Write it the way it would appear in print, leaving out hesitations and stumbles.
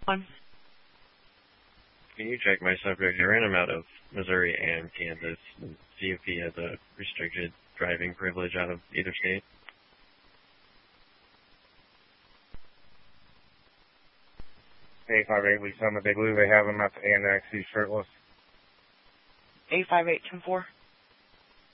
1. Can you check my subject? I ran him out of Missouri and Kansas and see if he has a restricted driving privilege out of either state. A58, we summon Big Lou. They have him at the annex. He's shirtless. A58, 10-4.